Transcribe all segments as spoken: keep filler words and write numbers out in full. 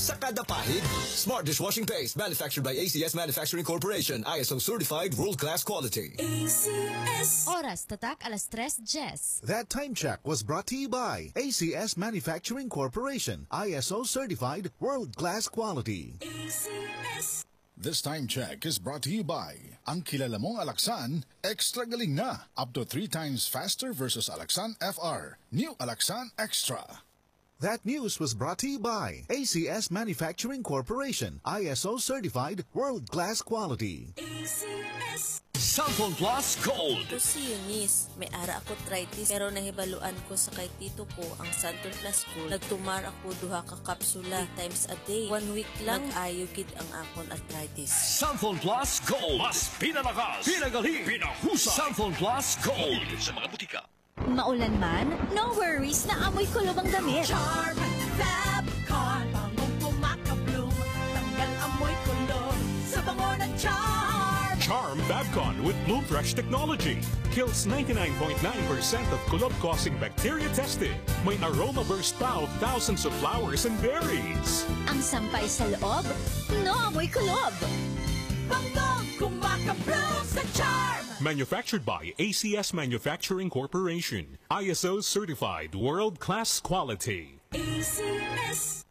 Sa kada pahid, Smart Dishwashing Paste, manufactured by A C S Manufacturing Corporation, I S O certified world-class quality. A C S. Oras tatak alas tres Jess. That time check was brought to you by A C S Manufacturing Corporation, I S O certified world-class quality. A C S. This time check is brought to you by ang kilala mong Alaxan, extra galing na, up to three times faster versus Alaxan F R. New Alaxan Extra. That news was brought to you by A C S Manufacturing Corporation, I S O certified world-class quality. A C S. Samphon Plus Gold. Ito si Eunice, may ara ako arthritis pero nahibaluan ko sa kay tito ko ang Samphon Plus Gold. Nagtumar ako duha ka kapsula three times a day. One week lang ayugid ang akon arthritis. Samphon Plus Gold. Mas pinalakas, pinagaling, pinahusay. Samphon Plus Gold. Sa mga butika. Maulan man, no worries na amoy kulob ang damit. Charm Fabcon, bangong pumakabloom, tanggal amoy kulob sa bango ng Charm. Charm Fabcon with Bloom Fresh technology kills ninety-nine point nine percent of kulob-causing bacteria tested. May aroma burst pa of thousands of flowers and berries. Ang sampay sa loob, no amoy kulob. Bangong kumakabloom sa Charm. Manufactured by A C S Manufacturing Corporation, I S O certified world-class quality. A C S.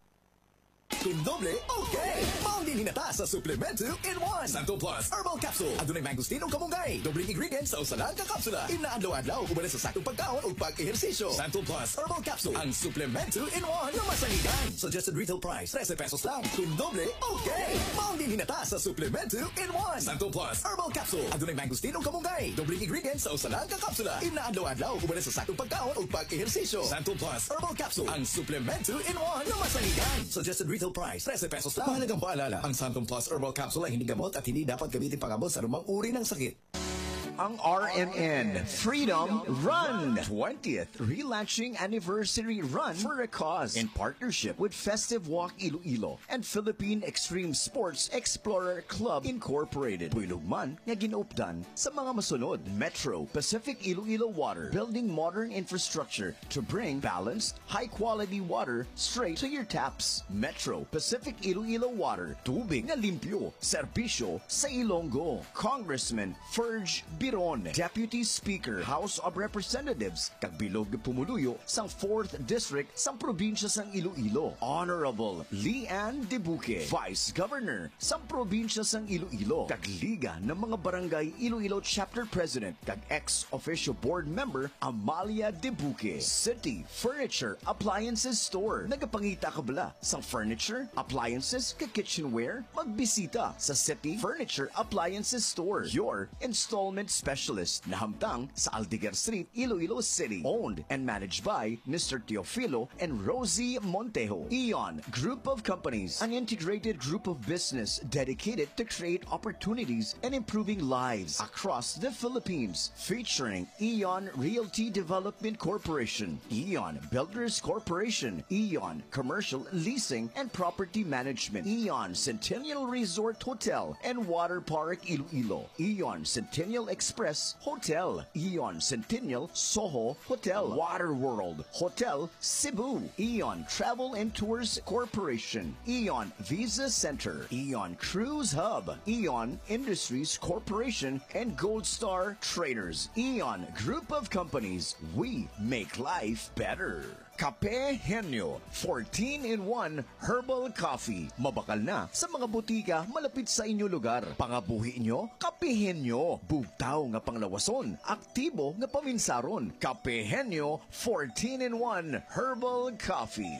Doble, okay! Maundin hinata sa Supplement two in one. Santo Plus Herbal Capsule. Adunay mangosteen o kamunggay. Dobling ingredients sa usalan ka kapsula. Inaadlaw-adlaw ubalis sa sakong pagkaon o pag-ehersisyo. Santo Plus Herbal Capsule. Ang Supplement two in one na masaligan. Suggested retail price, thirteen pesos lang. Kung doble, okay! Maundin hinata sa Supplement two in one. Santo Plus Herbal Capsule. Adunay mangosteen o kamunggay. Dobling ingredients sa usalan ka kapsula. Inaadlaw-adlaw ubalis sa sakong pagkaon o pag-ehersisyo. Santo Plus Herbal Capsule. Ang Supplement two in one na masaligan. Suggested retail price, thirteen pesos lang. Mahalagang paalala, ang Santon Plus Herbal Capsule ay hindi gamot at hindi dapat gamitin pangabot sa anumang uri ng sakit. Ang R N N Freedom Run twentieth Relaunching Anniversary Run for a Cause in partnership with Festive Walk Iloilo and Philippine Extreme Sports Explorer Club Incorporated. Builugman nga ginaupdan sa mga masunod: Metro Pacific Iloilo Water, building modern infrastructure to bring balanced, high-quality water straight to your taps. Metro Pacific Iloilo Water, tubig na limpyo, serbisyo sa Ilonggo. Congressman Ferge Biron, Deputy Speaker, House of Representatives, kagbilog pumuluyo sang fourth District sang probinsya sang Iloilo. Honorable Leanne Debuque, Vice Governor sang probinsya sang Iloilo, kagliga ng mga barangay Iloilo Chapter President, kag ex-official board member Amalia Debuque. City Furniture Appliances Store, nagapangita ka bala sang furniture, appliances, kag kitchenware, magbisita sa City Furniture Appliances Store, your installment specialist na hamtang sa Aldigar Street, Iloilo City. Owned and managed by Mister Teofilo and Rosie Montejo. Eon Group of Companies, an integrated group of business dedicated to create opportunities and improving lives across the Philippines. Featuring Eon Realty Development Corporation, Eon Builders Corporation, Eon Commercial Leasing and Property Management, Eon Centennial Resort Hotel and Water Park Iloilo, Eon Centennial Express Hotel, Eon Centennial Soho Hotel, Water World Hotel Cebu, Eon Travel and Tours Corporation, Eon Visa Center, Eon Cruise Hub, Eon Industries Corporation, and Gold Star Traders. Eon Group of Companies, we make life better. Kape Henyo, fourteen in one Herbal Coffee. Mabakal na sa mga butika malapit sa inyo lugar. Pangabuhi nyo, Kape Henyo. Bugtaw nga panglawason, aktibo nga paminsaron. Kape Henyo, fourteen in one Herbal Coffee.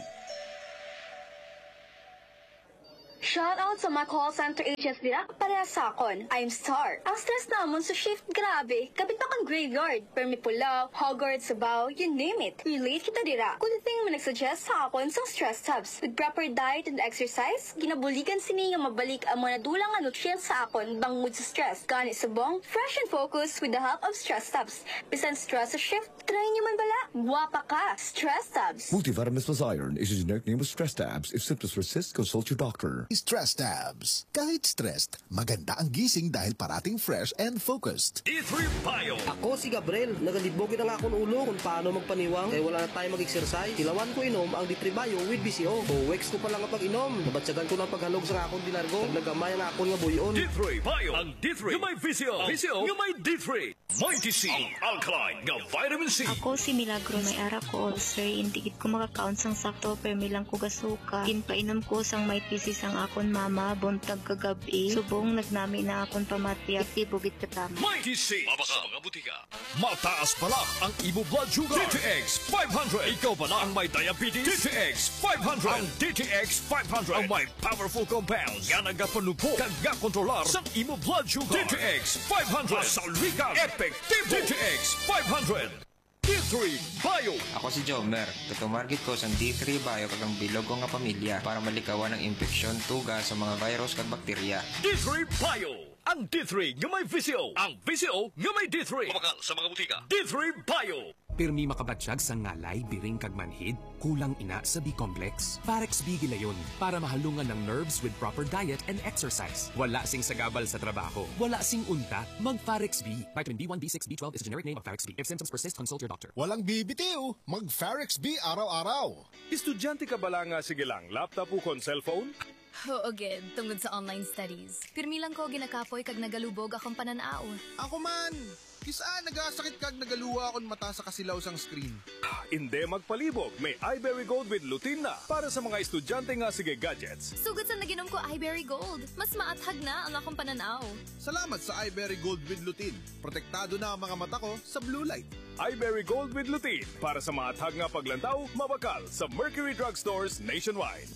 Shout out sa mga call center agents dira pareha sa akon. I'm Star. Ang stress namon sa shift grabe. Kabit akong graveyard. Permi Pulaw, Hogwarts, Sabaw, you name it. Relate kita dira. Good thing mo nagsuggest sa akon sa stress tabs. With proper diet and exercise, ginabuligan sini nga mabalik ang mga nadulang nga nutrients sa akon bangod sa stress. Gani subong, fresh and focused with the help of stress tabs. Bisan stress sa shift, try nyo man bala. Guwapa ka. Stress tabs. Multivitamins plus iron is a generic name of Stress Tabs. If symptoms persist, consult your doctor. Stress Tabs. Kahit stressed, maganda ang gising dahil parating fresh and focused. D three Bio. Ako si Gabriel, nagalibog na nga akong ulo kung paano magpaniwang, eh wala na tayo mag-exercise. Tilawan ko inom ang D three Bio with B C O. O weeks ko pa lang kapag inom, nabatsagan ko ng paghalog sa akong dilargo, nagnagamay ang akong nga buyon. D three Bio. Ang D three, yung may V C O. V C O, yung may D three. Mighty C, ang alkaline nga vitamin C. Ako si Milagro, may ara ko ulcer, indigit ko makakaon sang sakto, pero milang ko gasuka. Ginpainom ko sang may pisis ang akon mama, buntag kagabi. Subong nagnami na akon pamatya, itibugit katama. Mighty C, mabaka mga butika. Mataas pala ang imo blood sugar. D T X five hundred. Ikaw pala ang may diabetes. D T X five hundred. Ang D T X five hundred ang may powerful compounds nga nagapanupo kag nga kontrolar sa imo blood sugar. D T X five hundred. Salwikan. Epektibo. D T X five hundred. D three Bio. Ako si Jomer. Tutumargit ko sa D three Bio kag ang bilog ko nga pamilya para malikawan ang infeksyon, tuga sa mga virus kag bakterya. D three Bio. Ang D three nga may V C O. Ang V C O nga may D three. Mabakal sa mga butika. D three Bio. Pirmi makabatsyag sa ngalay, biring kag manhid, kulang ina sa B-complex. Parex B gilayon para mahalungan ng nerves with proper diet and exercise. Wala sing sagabal sa trabaho. Wala sing unta. Mag-Parex B. Vitamin B one, B six, B twelve is a generic name of Parex B. If symptoms persist, consult your doctor. Walang bibitiw. Mag-Farex B araw-araw. Estudyante ka bala nga sige lang, laptop o kon cellphone? Oo, gid, tungod sa online studies. Pirmi lang ko ginakapoy kag nagalubog akong pananaaw. Ako man! Kisaan nagasakit kag nagaluwa akong mata sa kasilaw sang screen. Hindi magpalibog, may iBerry Gold with lutein na para sa mga estudyante nga sige gadgets. Sugod sa naginom ko iBerry Gold, mas maathag na ang akong pananaw. Salamat sa iBerry Gold with lutein. Protektado na ang mga mata ko sa blue light. iBerry Gold with lutein para sa maathag nga paglantaw, mabakal sa Mercury Drugstores nationwide.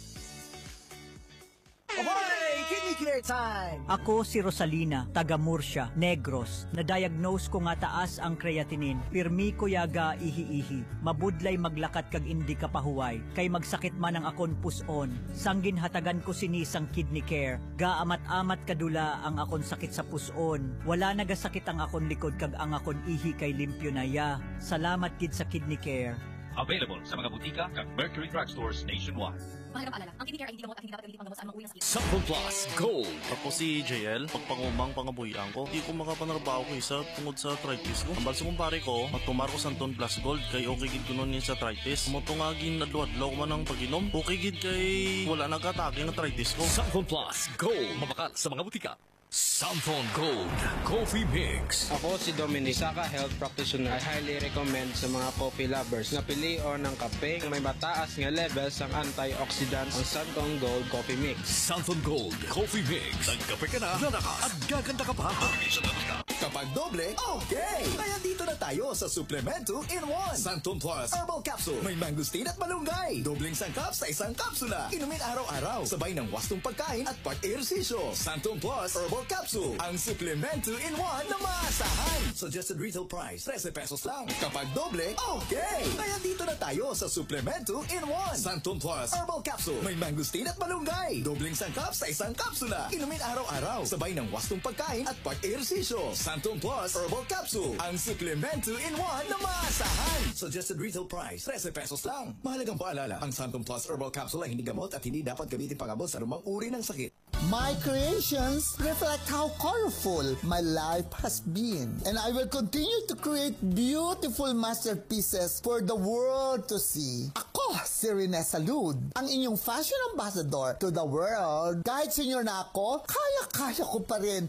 Ahoy! Kidney Care Time! Ako si Rosalina, taga Murcia, Negros. Na-diagnose ko nga taas ang creatinine. Pirmi ko yaga ihi-ihi. Mabudlay maglakat kag indi ka pahuway. Kay magsakit man ang akon puson. Sanggin hatagan ko sinisang Kidney Care. Gaamat-amat kadula ang akon sakit sa puson. Wala nagasakit ang akon likod kag ang akon ihi kay limpyo na ya. Salamat kid sa Kidney Care. Available sa mga butika kag Mercury Drugstores nationwide. Mahalagang paalala, ang Kidney Care ay hindi gamot at hindi dapat gamitin panggamot sa anumang uri ng sakit. Sample Plus Gold. Ako si J L, pagpangumang pangabuyan ko, di ko makapanarbaho ko isa tungod sa arthritis ko. Ang balsa kong pare ko, magtumar ko Santon Plus Gold, kay okay gid ko nun sa arthritis. Mutungagin adlaw-adlaw ko man ang pag-inom, okay gid kay wala nagkatake ng arthritis ko. Sample Plus Gold. Mabakal sa mga butika. Samphone Gold Coffee Mix. Ako si Dominic, Saka Health Practitioner. I highly recommend sa mga coffee lovers na pilion ng kape may mataas nga levels ang antioxidants ang Samphone Gold Coffee Mix. Samphone Gold Coffee Mix. Nagkape ka na, lalakas at gaganda ka pa. Kapag doble, okay! Kaya dito na tayo sa Supplemento in one. Santon Plus Herbal Capsule. May mangustin at malunggay. Dobleng sangkap sa isang kapsula. Inumin araw-araw. Sabay ng wastong pagkain at pag-ehersisyo. Santon Plus Herbal Capsule. Ang Supplemento in one na maasahan. Suggested retail price, thirteen pesos lang. Kapag doble, okay! Kaya dito na tayo sa Supplemento in one. Santon Plus Herbal Capsule. May mangustin at malunggay. Dobleng sangkap sa isang kapsula. Inumin araw-araw. Sabay ng wastong pagkain at pag-ehersisyo. Santon Plus Herbal Capsule. Ang Supplemento in one na maasahan. Suggested retail price, thirteen pesos lang. Mahalagang paalala, ang Santon Plus Herbal Capsule ay hindi gamot at hindi dapat gamitin pangabot sa anumang uri ng sakit. My creations reflect how colorful my life has been. And I will continue to create beautiful masterpieces for the world to see. Ako, si Rene Salud, ang inyong fashion ambassador to the world. Kahit senior na ako, kaya-kaya ko pa rin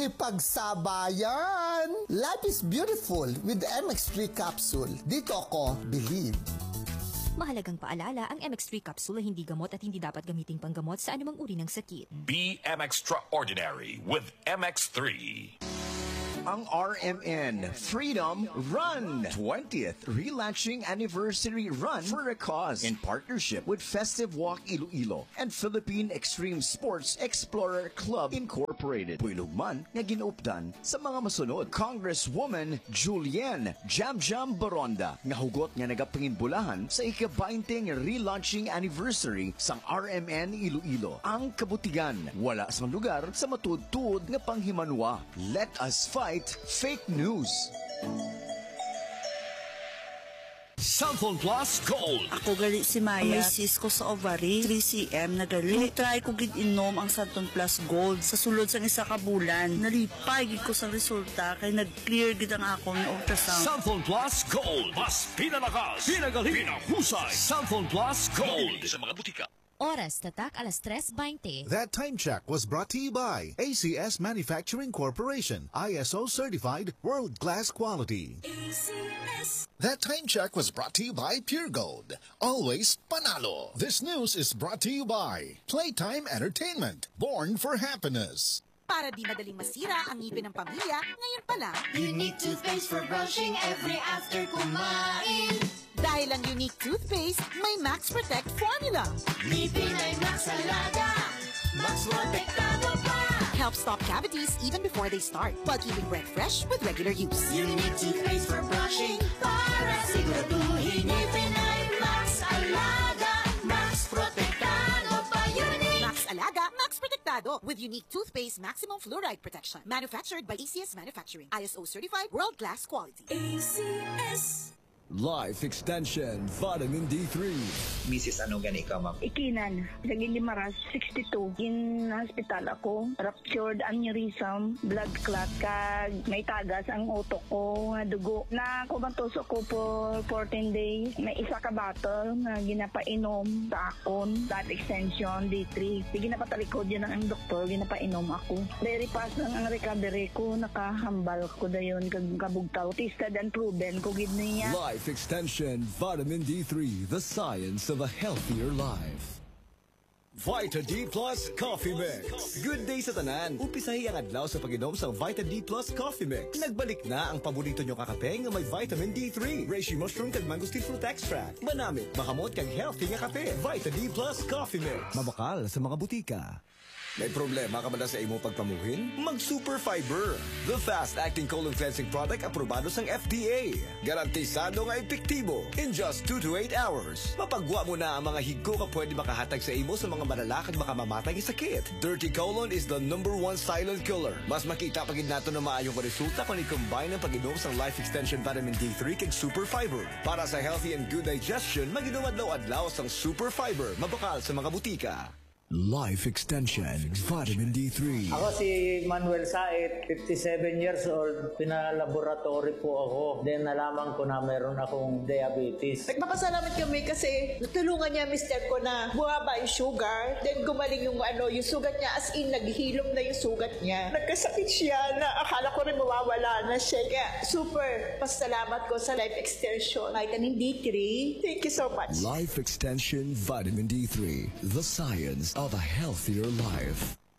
makipagsabayan. Life is beautiful with M X three capsule. Dito ako, believe. Mahalagang paalala, ang M X three capsule ay hindi gamot at hindi dapat gamiting panggamot sa anumang uri ng sakit. Be M Extraordinary with M X three. Ang R M N Freedom Run twentieth Relaxing Anniversary Run for a Cause in partnership with Festive Walk Iloilo and Philippine Extreme Sports Explorer Club Incorporated. Puilugman nga ginuupdan sa mga masunod. Congresswoman Julienne Jam Jam Baronda nga hugot nga nagapanginbulahan sa ika-twenty relaunching anniversary sang R M N Iloilo. Ang kabutigan wala sa lugar sa matud-tud nga panghimanwa. Let us fight fake news. Santon Plus Gold. Ako gali si Maya. May cyst ko sa ovary, three centimeters na gali. Try ko gid inom ang Santon Plus Gold sa sulod sang isa ka bulan. Nalipay gid ko sa resulta kay nag-clear gid ang akong ultrasound. Santon Plus Gold. Mas pinalakas, pinagaling, pinahusay. Santon Plus Gold. Sa mga butika. Oras tatak alas tres veinte. That time check was brought to you by A C S Manufacturing Corporation, I S O certified, world-class quality. A C S. That time check was brought to you by Pure Gold. Always panalo. This news is brought to you by Playtime Entertainment, born for happiness. Para di madaling masira ang ngipin ng pamilya, ngayon pa lang, Unique toothpaste for brushing every after kumain. Dahil ang Unique toothpaste, may Max Protect formula. Ngipin ay Max Alaga, Max Protektado pa. Helps stop cavities even before they start, while keeping breath fresh with regular use. Unique toothpaste for brushing, para siguraduhin ngipin ay Max Alaga, Max Protektado pa. Unique Max Alaga, Max Protektado with Unique toothpaste maximum fluoride protection. Manufactured by A C S Manufacturing, I S O certified, world-class quality. A C S. Life Extension Vitamin D three. Missus ano gani ka, ma'am? Ikinan, sa Gilimaras, sixty-two. In hospital ako, ruptured aneurysm, blood clot, kag may tagas ang utok ko, nga dugo. Na kumantusok ko for fourteen days. May isa ka bottle na ginapainom sa akon, that extension D three. Di ginapatalikod yun ang doktor, ginapainom ako. Very fast lang ang recovery ko, nakahambal ko dayon, kag kabugtaw. Tested and proven ko gid niya. Life Extension Vitamin D three, the science of a healthier life. Vita D Plus Coffee Mix. Good day sa tanan. Umpisahi ang adlaw sa pag-inom sa Vita D Plus Coffee Mix. Nagbalik na ang paborito nyo kakape nga may vitamin D three, reishi mushroom kag mangosteen fruit extract. Manamit, makamot kag healthy nga kape. Vita D Plus Coffee Mix. Mabakal sa mga butika. May problema ka ba na sa imo pagpamuhin? Mag-Super Fiber, the fast-acting colon cleansing product aprobado sang F D A. Garantisado nga epektibo in just two to eight hours. Mapagwa mo na ang mga higko ka pwede makahatag sa imo sa mga malalakad makamamatay nga sakit. Dirty colon is the number one silent killer. Mas makita pagid nato na maayong resulta kung i-combine ang pag-inom sang Life Extension Vitamin D three kag Super Fiber. Para sa healthy and good digestion, mag-inom adlaw-adlaw sang Super Fiber. Mabakal sa mga butika. Life Extension Vitamin D three. Ako si Manuel Said, fifty-seven years old. Pinalaboratory po ako. Then nalaman ko na meron akong diabetes. Nagpapasalamat kami kasi natulungan niya mister ko na bumaba yung sugar. Then gumaling yung ano, yung sugat niya, as in naghilom na yung sugat niya. Nagkasakit siya na akala ko rin mawawala na siya. Kaya super pasalamat ko sa Life Extension Vitamin D three. Thank you so much. Life Extension Vitamin D three, the science of a healthier life.